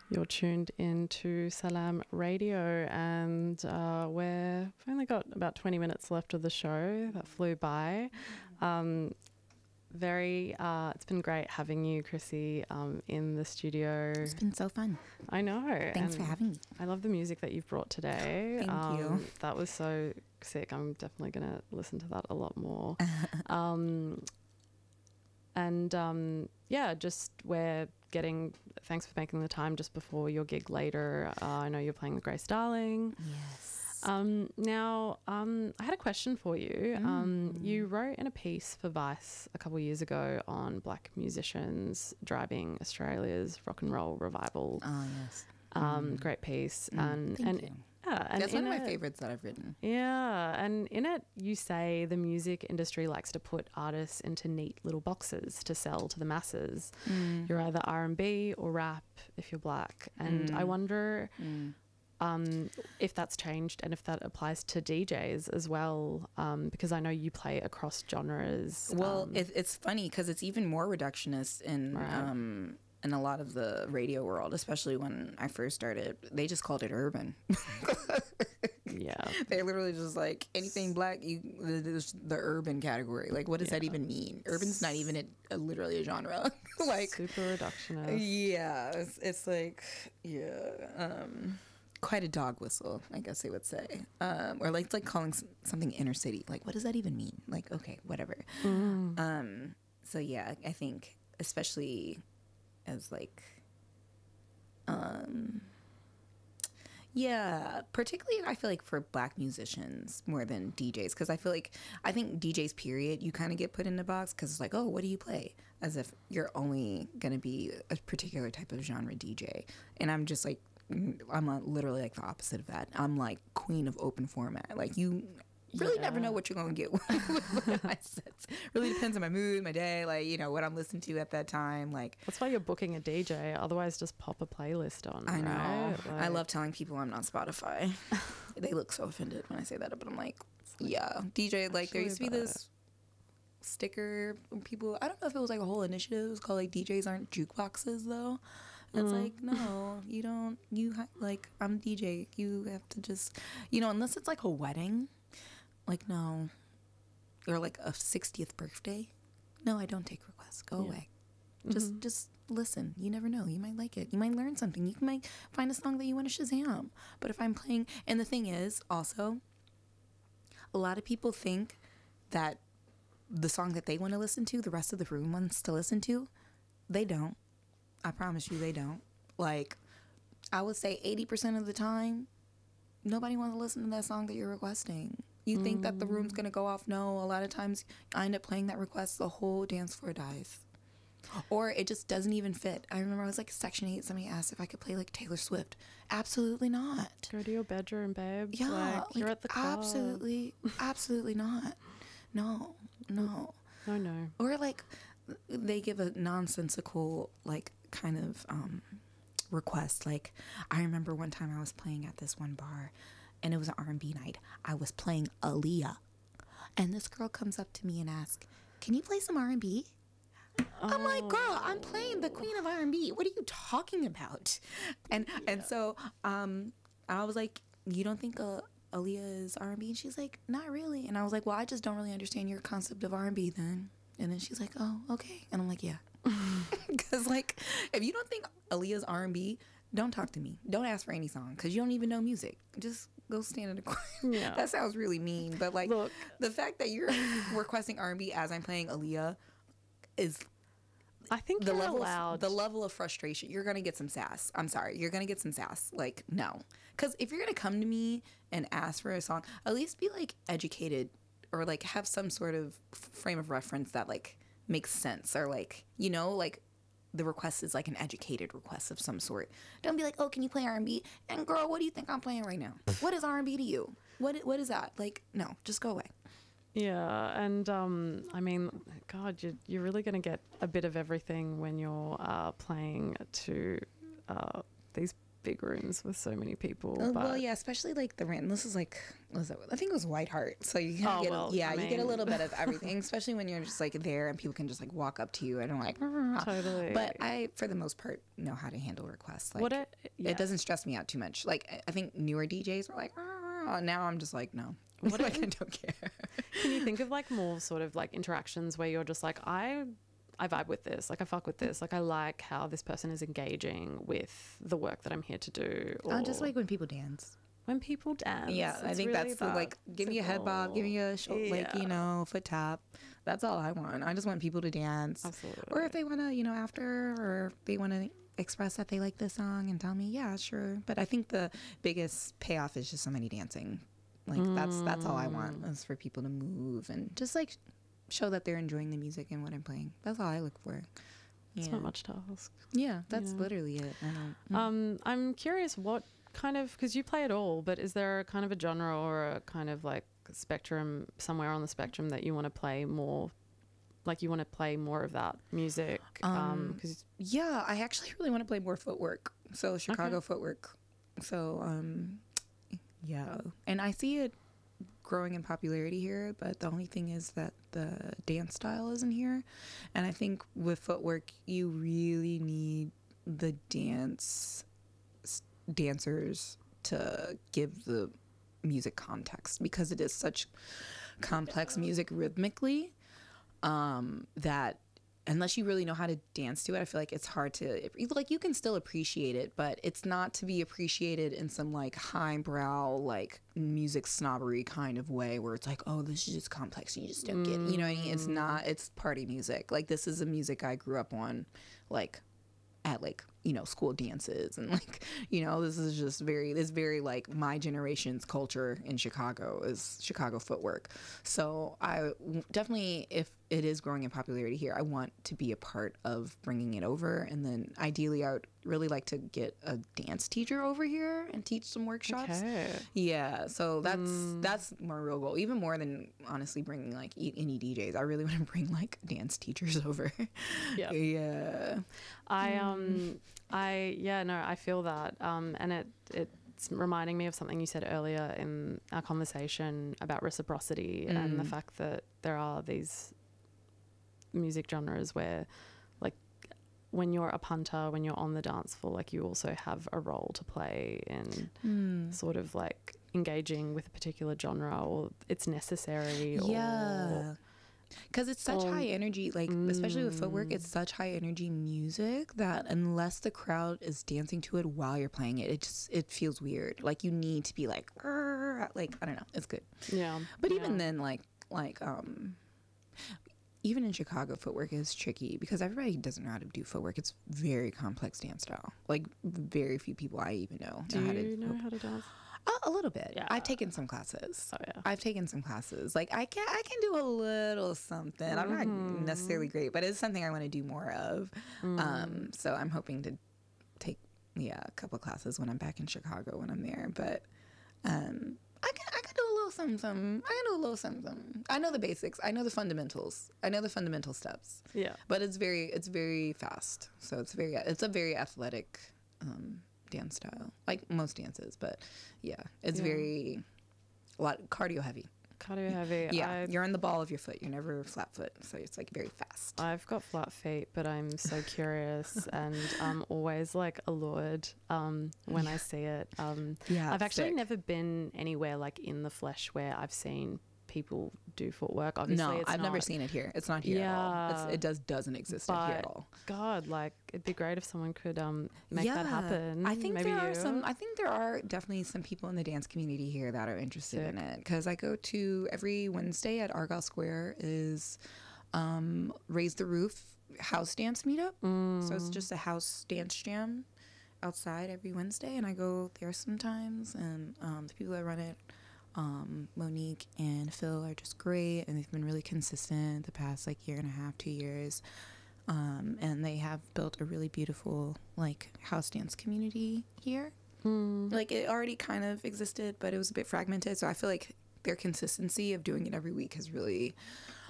You're tuned into Salam Radio, and we've only got about 20 minutes left of the show. That flew by. It's been great having you, Chrissy, in the studio. It's been so fun. I know. Thanks for having me. I love the music that you've brought today. Thank you. That was so sick. I'm definitely going to listen to that a lot more. Thanks for making the time just before your gig later. I know you're playing with Grace Darling. Yes. Now, I had a question for you. You wrote in a piece for Vice a couple of years ago on black musicians driving Australia's rock and roll revival. Oh, yes. Great piece. Thank you. Yeah, and that's one of my favorites that I've written. Yeah, and in it you say the music industry likes to put artists into neat little boxes to sell to the masses. You're either R&B or rap if you're black. And I wonder if that's changed and if that applies to DJs as well, because I know you play across genres. Well, it's funny because it's even more reductionist in a lot of the radio world, especially when I first started. They just called it urban. Yeah. They're literally just like anything black, the urban category. Like, what does that even mean? Urban's not even literally a genre. Like, super reductionist. Yeah. It's like, quite a dog whistle, I guess they would say. Or like, it's like calling something inner city. Like, what does that even mean? Like, okay, whatever. So yeah, I think especially as like, particularly I feel like for black musicians more than DJs, because I think DJs period you kind of get put in the box because it's like, oh, what do you play, as if you're only going to be a particular type of genre DJ. And I'm just like, literally like the opposite of that. I'm like queen of open format. Like, you really never know what you're going to get with my sets. Really depends on my mood, my day, like, you know, what I'm listening to at that time. Like, that's why you're booking a DJ. Otherwise, just pop a playlist on. I know. Right? Like, I love telling people I'm not Spotify. They look so offended when I say that, but I'm like, yeah, DJ. Like, there used to be this sticker. People, I don't know if it was like a whole initiative. It was called like DJs aren't jukeboxes, though. It's like, no, you don't. Like, I'm DJ. You have to just, you know, unless it's like a wedding. Like, no. Or like a 60th birthday. No, I don't take requests. Go away. Just listen. You never know. You might like it. You might learn something. You might find a song that you want to Shazam. But if I'm playing... And the thing is, also, a lot of people think that the song that they want to listen to, the rest of the room wants to listen to. They don't. I promise you they don't. Like, I would say 80% of the time, nobody wants to listen to that song that you're requesting. You think that the room's going to go off. No, a lot of times I end up playing that request, the whole dance floor dies. Or it just doesn't even fit. I remember I was like Section 8, somebody asked if I could play like Taylor Swift. Absolutely not. Go to your bedroom, babe. Yeah. Like, you're at the club. Absolutely not. No. Or like they give a nonsensical like kind of request. Like, I remember one time I was playing at this one bar, and it was an R&B night. I was playing Aaliyah, and this girl comes up to me and asks, "Can you play some R&B?" I'm like, "Girl, I'm playing the queen of R&B. What are you talking about?" And so I was like, "You don't think Aaliyah is R&B?" And she's like, "Not really." And I was like, "Well, I just don't really understand your concept of R&B then." And then she's like, "Oh, okay." And I'm like, "Yeah." Because like, if you don't think Aaliyah's R&B, don't talk to me. Don't ask for any song because you don't even know music. Just go stand in the corner. Yeah. That sounds really mean, but like, look, the fact that you're requesting R&B as I'm playing Aaliyah is, I think the level of frustration. You're gonna get some sass. I'm sorry, you're gonna get some sass. Like, no, because if you're gonna come to me and ask for a song, at least be like educated or like have some sort of frame of reference that like makes sense, or like, you know, like the request is like an educated request of some sort. Don't be like, "Oh, can you play R&B?" And girl, what do you think I'm playing right now? What is R&B to you? What is that? Like, no, just go away. Yeah, and I mean, God, you're really going to get a bit of everything when you're playing to these big rooms with so many people. Well, yeah, especially like this is like, what was it? I think it was White Hart. So you kind of get, you get a little bit of everything, especially when you're just like there and people can just like walk up to you and I'm like, totally. But I, for the most part, know how to handle requests. Like, it doesn't stress me out too much. Like, I think newer DJs are like, now I'm just like, no. Like, I don't care. Can you think of like more sort of like interactions where you're just like, I vibe with this, like I fuck with this, like I like how this person is engaging with the work that I'm here to do? Or just like when people dance. When people dance. Yeah, I think really that's like, give me a head bob, give me a like, you know, foot tap. That's all I want. I just want people to dance. Absolutely. Or if they want to, you know, after, or if they want to express that they like this song and tell me, yeah, sure. But I think the biggest payoff is just somebody dancing. Like that's all I want, is for people to move and just like show that they're enjoying the music and what I'm playing. That's all I look for. It's not much to ask. Yeah, that's literally it. I'm curious what kind of, because you play it all, but is there a kind of a genre or a kind of like spectrum, somewhere on the spectrum that you want to play more, like you want to play more of that music? Yeah, I actually really want to play more footwork. So Chicago footwork. So yeah, and I see it growing in popularity here, but the only thing is that the dance style isn't here. And I think with footwork, you really need the dancers to give the music context, because it is such complex music rhythmically, that unless you really know how to dance to it, I feel like it's hard to, like, you can still appreciate it, but it's not to be appreciated in some like highbrow, like music snobbery kind of way where it's like, oh, this is just complex, you just don't get it. You know what I mean? It's not, it's party music. Like, this is the music I grew up on, like at like, you know, school dances, and like, you know, this is just very like my generation's culture in Chicago is Chicago footwork. So I definitely, if it is growing in popularity here, I want to be a part of bringing it over. And then ideally I would really like to get a dance teacher over here and teach some workshops. Okay. Yeah, so that's my real goal, even more than honestly bringing like any DJs. I really want to bring like dance teachers over. Yeah. I feel that, and it's reminding me of something you said earlier in our conversation about reciprocity and the fact that there are these music genres where, like, when you're a punter, when you're on the dance floor, like, you also have a role to play in sort of like engaging with a particular genre, or it's necessary. Yeah. Because it's such high energy, like, especially with footwork, it's such high energy music that unless the crowd is dancing to it while you're playing it, it feels weird. Like, you need to be like, I don't know, it's good. Yeah. But even then, even in Chicago, footwork is tricky because everybody doesn't know how to do footwork. It's very complex dance style. Like, very few people I even know how to know how to dance. A little bit. Yeah. I've taken some classes. I've taken some classes. Like, I can do a little something. I'm not necessarily great, but it's something I want to do more of. So I'm hoping to take a couple classes when I'm back in Chicago when I'm there. But I can do a little something. I can do a little something. I know the basics. I know the fundamentals. I know the fundamental steps. Yeah. But it's very fast. So it's a very athletic dance style, like most dances, but it's very a lot cardio heavy. Yeah, you're on the ball of your foot, you're never flat foot, so it's like very fast. I've got flat feet, but I'm so curious and I'm always like allured when I see it. I've actually never been anywhere like in the flesh where I've seen people do footwork. Obviously, I've never seen it here. It's not here at all. It doesn't exist here at all. God, like, it'd be great if someone could make that happen. I think I think there are definitely some people in the dance community here that are interested in it, because I go to every Wednesday at Argyle Square is Raise the Roof house dance meetup. So it's just a house dance jam outside every Wednesday, and I go there sometimes, and the people that run it, Monique and Phil, are just great, and they've been really consistent the past like year and a half, 2 years, and they have built a really beautiful like house dance community here. Like, it already kind of existed, but it was a bit fragmented, so I feel like their consistency of doing it every week has really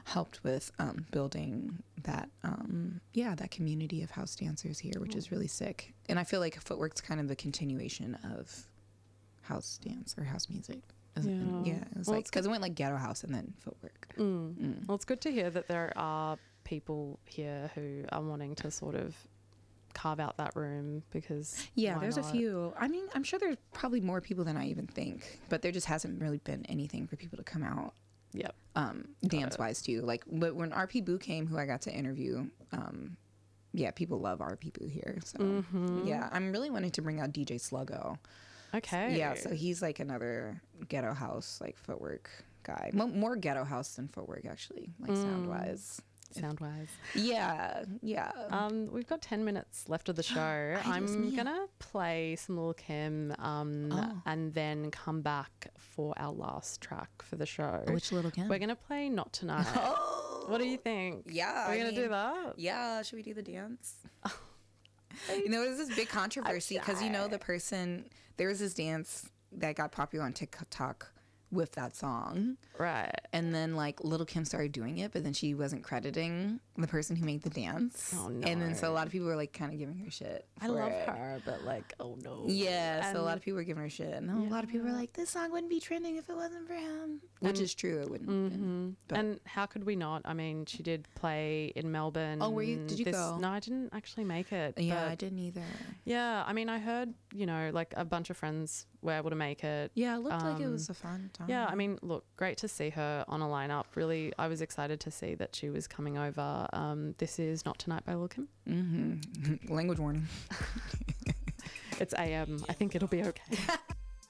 helped with building that that community of house dancers here, which is really sick. And I feel like Footwork's kind of the continuation of house dance or house music. Yeah, it was because it went like ghetto house and then Footwork. Well, it's good to hear that there are people here who are wanting to sort of carve out that room, because there's a few. I mean, I'm sure there's probably more people than I even think, but there just hasn't really been anything for people to come out. Yep. Dance wise too. Like, but when RP Boo came, who I got to interview, people love RP Boo here. So I'm really wanting to bring out DJ Sluggo. Okay. So he's like another ghetto house, like Footwork guy. More ghetto house than Footwork, actually, like sound wise. Yeah. We've got 10 minutes left of the show. I'm gonna play some Lil' Kim and then come back for our last track for the show. Which Lil' Kim? We're gonna play Not Tonight. What do you think? Yeah, we're gonna do that. Yeah, should we do the dance? There's this big controversy because there was this dance that got popular on TikTok with that song, right? And then like Lil' Kim started doing it, but then she wasn't crediting the person who made the dance. Oh no! And then so a lot of people were like kind of giving her shit. I love her, but like, oh no. Yeah, so a lot of people were giving her shit, and a lot of people were like, "This song wouldn't be trending if it wasn't for him," which is true. It wouldn't. And how could we not? I mean, she did play in Melbourne. Oh, did you go? No, I didn't actually make it. Yeah, I didn't either. Yeah, I mean, I heard like a bunch of friends were able to make it. Yeah, it looked like it was a fun time. Yeah, I mean, look, great to see her on a lineup. Really, I was excited to see that she was coming over. This is Not Tonight by Lil' Kim. Language warning. It's AM. I think it'll be okay.